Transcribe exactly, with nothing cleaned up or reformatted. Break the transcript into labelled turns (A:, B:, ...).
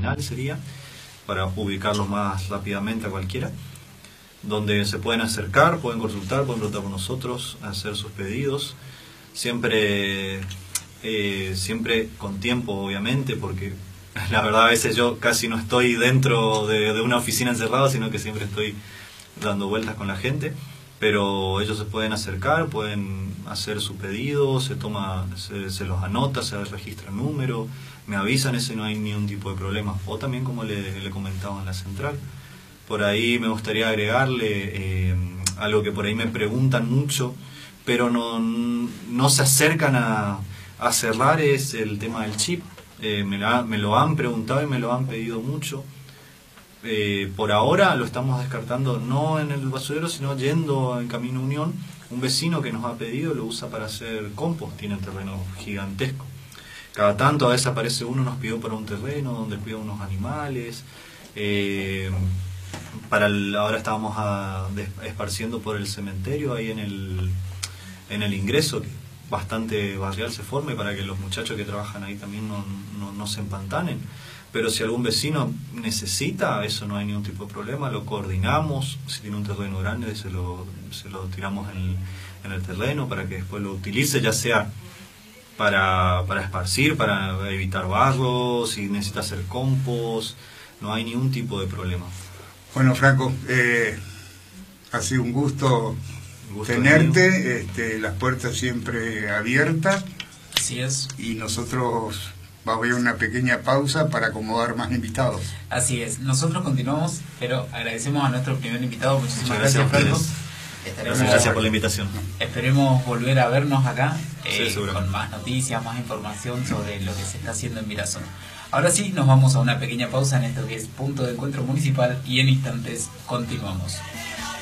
A: terminal sería, para ubicarlos más rápidamente a cualquiera, donde se pueden acercar, pueden consultar, pueden preguntar con nosotros, hacer sus pedidos, siempre, eh, siempre con tiempo obviamente, porque la verdad a veces yo casi no estoy dentro de, de una oficina encerrada, sino que siempre estoy dando vueltas con la gente, pero ellos se pueden acercar, pueden hacer su pedido, se toma, se, se los anota, se registra el número, me avisan, ese no hay ningún tipo de problema. O también, como le, le comentaba en la central, por ahí me gustaría agregarle eh, algo que por ahí me preguntan mucho, pero no, no se acercan a, a cerrar, es el tema del chip. Eh, me, la, me lo han preguntado y me lo han pedido mucho. Eh, por ahora lo estamos descartando, no en el basurero, sino yendo en Camino Unión. Un vecino que nos ha pedido lo usa para hacer compost, tiene un terreno gigantesco. Cada tanto a veces aparece uno, nos pidió para un terreno donde cuida unos animales. Eh, para el, ahora estábamos a, de, esparciendo por el cementerio, ahí en el, en el ingreso, que bastante barrial se forme, para que los muchachos que trabajan ahí también no, no, no se empantanen. Pero si algún vecino necesita, eso no hay ningún tipo de problema, lo coordinamos. Si tiene un terreno grande, se lo, se lo tiramos en el, en el terreno para que después lo utilice, ya sea para, para esparcir, para evitar barro, si necesita hacer compost, no hay ningún tipo de problema.
B: Bueno, Franco, eh, ha sido un gusto, un gusto tenerte, este, las puertas siempre abiertas.
C: Así es.
B: Y nosotros vamos a ir a una pequeña pausa para acomodar más invitados.
C: Así es, nosotros continuamos, pero agradecemos a nuestro primer invitado. Muchísimas
A: Muchas
C: gracias,
A: gracias
C: Franco. Estaremos,
A: gracias, gracias por la invitación.
C: Esperemos volver a vernos acá eh,
A: sí,
C: con más noticias, más información sobre lo que se está haciendo en Mirazón. Ahora sí, nos vamos a una pequeña pausa en esto que es Punto de Encuentro Municipal y en instantes continuamos.